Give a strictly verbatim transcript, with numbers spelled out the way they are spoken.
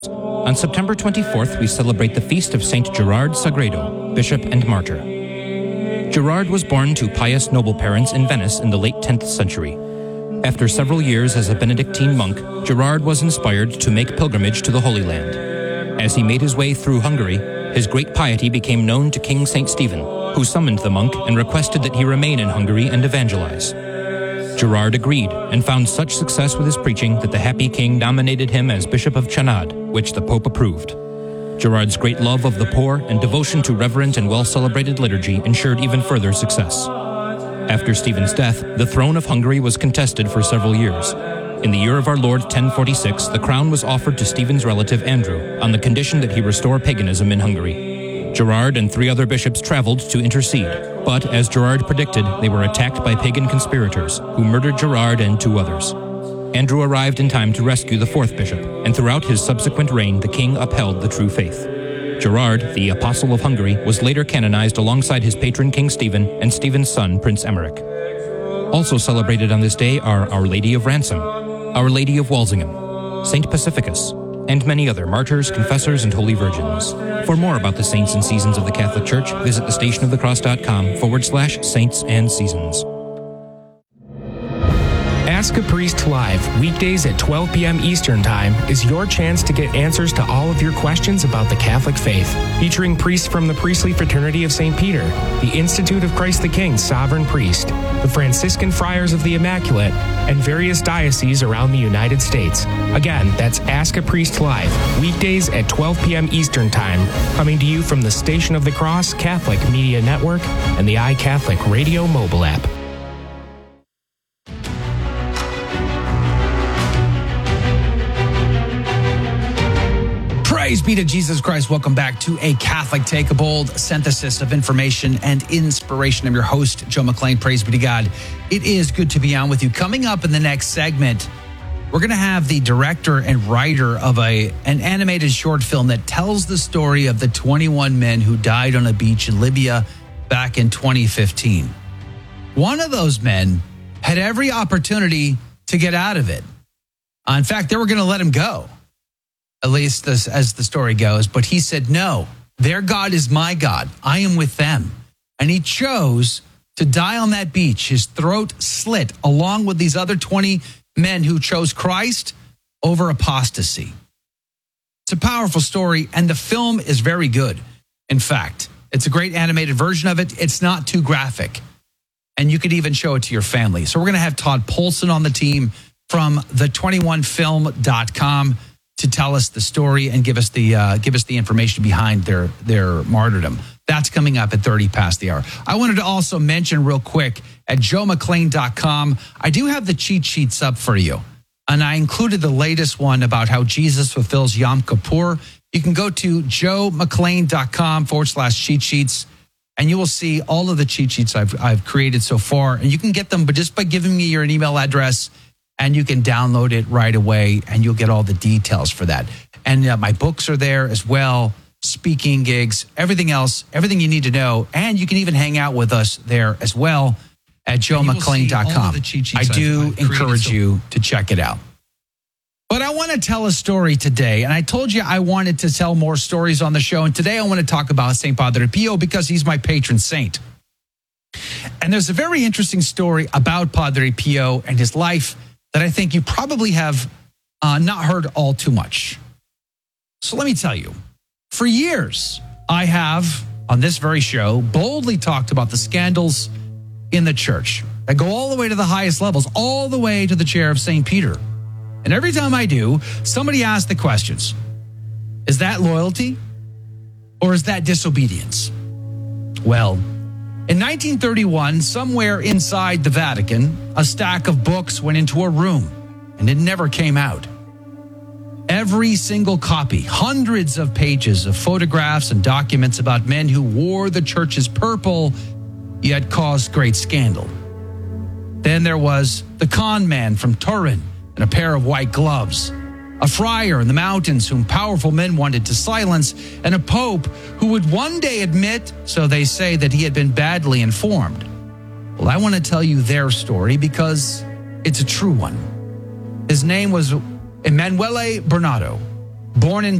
On September twenty-fourth, we celebrate the feast of Saint Gerard Sagredo, bishop and martyr. Gerard was born to pious noble parents in Venice in the late tenth century. After several years as a Benedictine monk, Gerard was inspired to make pilgrimage to the Holy Land. As he made his way through Hungary, his great piety became known to King Saint Stephen, who summoned the monk and requested that he remain in Hungary and evangelize. Gerard agreed and found such success with his preaching that the happy king nominated him as Bishop of Chanad, which the Pope approved. Gerard's great love of the poor and devotion to reverent and well-celebrated liturgy ensured even further success. After Stephen's death, the throne of Hungary was contested for several years. In the year of our Lord ten forty-six, the crown was offered to Stephen's relative Andrew on the condition that he restore paganism in Hungary. Gerard and three other bishops traveled to intercede, but as Gerard predicted, they were attacked by pagan conspirators who murdered Gerard and two others. Andrew arrived in time to rescue the fourth bishop, and throughout his subsequent reign, the king upheld the true faith. Gerard, the Apostle of Hungary, was later canonized alongside his patron King Stephen and Stephen's son, Prince Emmerich. Also celebrated on this day are Our Lady of Ransom, Our Lady of Walsingham, Saint Pacificus, and many other martyrs, confessors, and holy virgins. For more about the saints and seasons of the Catholic Church, visit thestationofthecross.com forward slash saints and seasons. Ask a Priest Live, weekdays at twelve p.m. Eastern Time, is your chance to get answers to all of your questions about the Catholic faith. Featuring priests from the Priestly Fraternity of Saint Peter, the Institute of Christ the King Sovereign Priest, the Franciscan Friars of the Immaculate, and various dioceses around the United States. Again, that's Ask a Priest Live, weekdays at twelve p.m. Eastern Time, coming to you from the Station of the Cross Catholic Media Network and the iCatholic Radio mobile app. Praise be to Jesus Christ. Welcome back to A Catholic Take, a bold synthesis of information and inspiration. I'm your host, Joe McLean. Praise be to God. It is good to be on with you. Coming up in the next segment, we're going to have the director and writer of a an animated short film that tells the story of the twenty-one men who died on a beach in Libya back in twenty fifteen. One of those men had every opportunity to get out of it. Uh, in fact, they were going to let him go. At least this, as the story goes. But he said, no, their God is my God. I am with them. And he chose to die on that beach, his throat slit, along with these other twenty men who chose Christ over apostasy. It's a powerful story, and the film is very good. In fact, it's a great animated version of it. It's not too graphic. And you could even show it to your family. So we're going to have Todd Polson on the team from the twenty-one film dot com to tell us the story and give us the uh, give us the information behind their their martyrdom. That's coming up at thirty past the hour. I wanted to also mention real quick at joe mclean dot com, I do have the cheat sheets up for you. And I included the latest one about how Jesus fulfills Yom Kippur. You can go to joe mclean dot com forward slash cheat sheets, and you will see all of the cheat sheets I've, I've created so far. And you can get them but just by giving me your email address, and you can download it right away, and you'll get all the details for that. And uh, my books are there as well, speaking gigs, everything else, everything you need to know. And you can even hang out with us there as well at joe mclean dot com. I do I've, I've encourage so- you to check it out. But I want to tell a story today, and I told you I wanted to tell more stories on the show, and today I want to talk about Saint Padre Pio because he's my patron saint. And there's a very interesting story about Padre Pio and his life that I think you probably have uh, not heard all too much. So let me tell you, for years, I have, on this very show, boldly talked about the scandals in the church that go all the way to the highest levels, all the way to the chair of Saint Peter. And every time I do, somebody asks the questions, is that loyalty or is that disobedience? Well, in nineteen thirty-one, somewhere inside the Vatican, a stack of books went into a room, and it never came out. Every single copy, hundreds of pages of photographs and documents about men who wore the church's purple, yet caused great scandal. Then there was the con man from Turin in a pair of white gloves, a friar in the mountains whom powerful men wanted to silence, and a pope who would one day admit, so they say, that he had been badly informed. Well, I want to tell you their story because it's a true one. His name was Emanuele Bernardo, Born in